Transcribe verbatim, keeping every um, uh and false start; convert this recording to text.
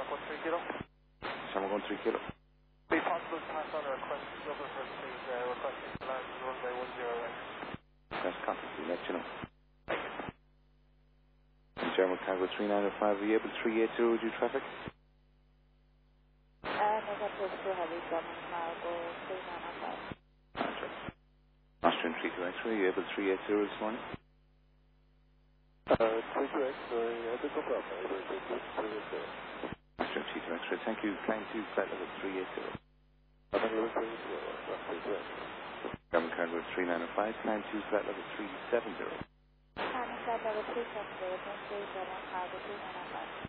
one three kilo. Shamrock one three kilo. Be possible to pass on a request to Dublin for please, uh, requesting to land runway one zero right. That's copy, we'll let you know. And German Cargo three nine five, are you able three eight zero due traffic? Uh, negative two heavy, German Cargo three nine five. Roger. Austrian three two X-ray, are you able three eight zero this morning? Uh, three two X-ray, I did go up, I did go three eight zero. Austrian three two X-ray, thank you. Climb to flight level three eight zero. I think level three eight zero, that's three two X-ray. German Cargo three nine five, climb to flight level three seven zero. German Cargo three seven zero, three German Cargo three nine five.